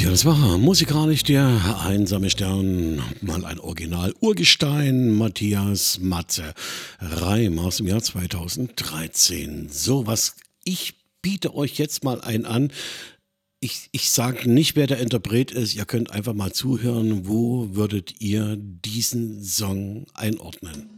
Ja, das war musikalisch der einsame Stern, mal ein Original-Urgestein, Matthias Matze, Reim aus dem Jahr 2013. So, was ich biete euch jetzt mal ein an. Ich sage nicht, wer der Interpret ist. Ihr könnt einfach mal zuhören. Wo würdet ihr diesen Song einordnen?